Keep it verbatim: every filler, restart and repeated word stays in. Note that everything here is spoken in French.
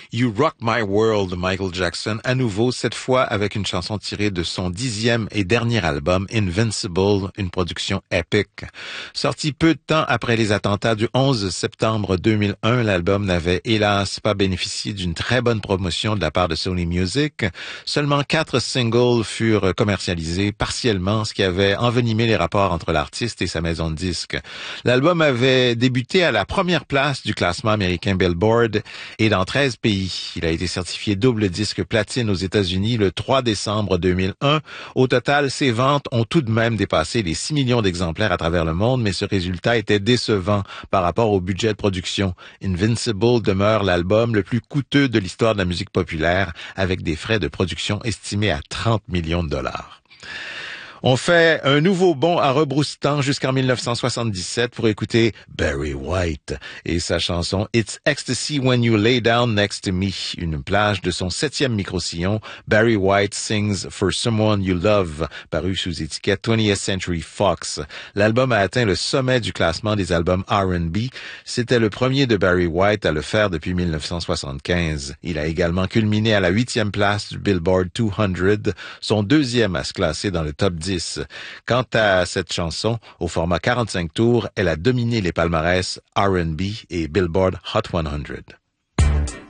You Rock My World de Michael Jackson, à nouveau, cette fois avec une chanson tirée de son dixième et dernier album, Invincible, une production épique. Sorti peu de temps après les attentats du onze septembre deux mille un, l'album n'avait hélas pas bénéficié d'une très bonne promotion de la part de Sony Music. Seulement quatre singles furent commercialisés partiellement, ce qui avait envenimé les rapports entre l'artiste et sa maison de disques. L'album avait débuté à la première place du classement américain Billboard et dans treize pays. Il a été certifié double disque platine aux États-Unis le trois décembre deux mille un. Au total, ses ventes ont tout de même dépassé les six millions d'exemplaires à travers le monde, mais ce résultat était décevant par rapport au budget de production. Invincible demeure l'album le plus coûteux de l'histoire de la musique populaire, avec des frais de production estimés à trente millions de dollars. On fait un nouveau bond à rebrousse-temps jusqu'en mille neuf cent soixante-dix-sept pour écouter Barry White et sa chanson It's Ecstasy When You Lay Down Next to Me, une plage de son septième micro-sillon. Barry White Sings For Someone You Love, paru sous étiquette twentieth Century Fox. L'album a atteint le sommet du classement des albums R and B. C'était le premier de Barry White à le faire depuis mille neuf cent soixante-quinze. Il a également culminé à la huitième place du Billboard deux cents, son deuxième à se classer dans le top dix. Quant à cette chanson, au format quarante-cinq tours, elle a dominé les palmarès R and B et Billboard Hot cent.